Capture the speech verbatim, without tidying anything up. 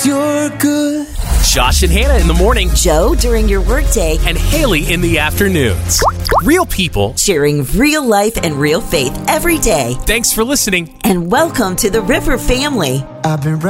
you're good. Josh and Hannah in the morning, Joe during your workday, and Haley in the afternoons. Real people sharing real life and real faith every day. Thanks for listening. And welcome to the River family. I've been